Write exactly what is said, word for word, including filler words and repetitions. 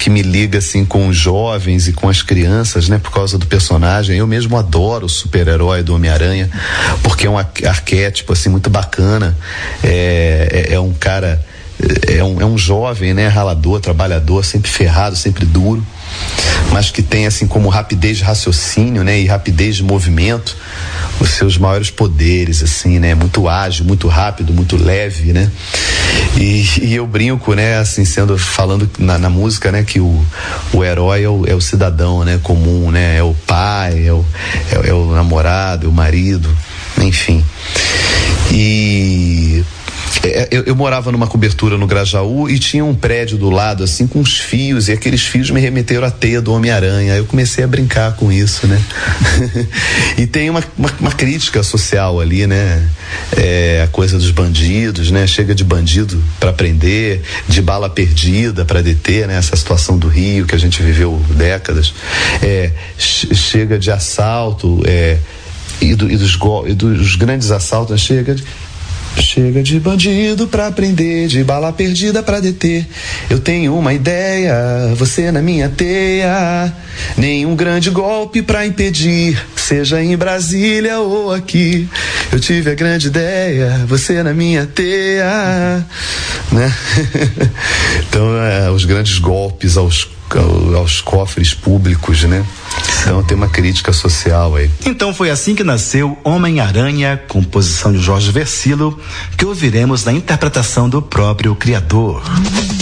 que me liga assim com os jovens e com as crianças, né? Por causa do personagem. Eu mesmo adoro o super-herói do Homem-Aranha, porque é um arquétipo assim muito bacana. É, é, é um cara, é um, é um jovem, né? Ralador, trabalhador, sempre ferrado, sempre duro, mas que tem assim como rapidez de raciocínio, né? E rapidez de movimento os seus maiores poderes, assim, né? Muito ágil, muito rápido, muito leve, né? E, e eu brinco, né? Assim, sendo, falando na, na música, né? Que o, o herói é o, é o cidadão, né? Comum, né? É o pai, é o, é, é o namorado, é o marido, enfim. E... Eu, eu morava numa cobertura no Grajaú e tinha um prédio do lado, assim, com uns fios, e aqueles fios me remeteram à teia do Homem-Aranha. Eu comecei a brincar com isso, né? E tem uma, uma, uma crítica social ali, né? É, a coisa dos bandidos, né? Chega de bandido para prender, de bala perdida para deter, né? Essa situação do Rio que a gente viveu décadas. É, chega de assalto, é, e, do, e, dos, e dos grandes assaltos, chega de... Chega de bandido pra prender, de bala perdida pra deter. Eu tenho uma ideia, você na minha teia. Nenhum grande golpe pra impedir, seja em Brasília ou aqui. Eu tive a grande ideia, você na minha teia, né? Então, é, os grandes golpes aos aos cofres públicos, né? Então tem uma crítica social aí. Então foi assim que nasceu Homem-Aranha, composição de Jorge Versilo, que ouviremos na interpretação do próprio criador.